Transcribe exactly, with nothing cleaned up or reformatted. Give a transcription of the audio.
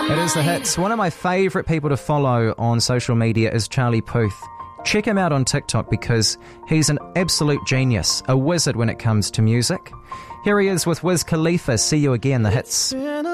It is The Hits. One of my favourite people to follow on social media is Charlie Puth. Check him out on TikTok because he's an absolute genius, a wizard when it comes to music. Here he is with Wiz Khalifa. See you again, The Hits.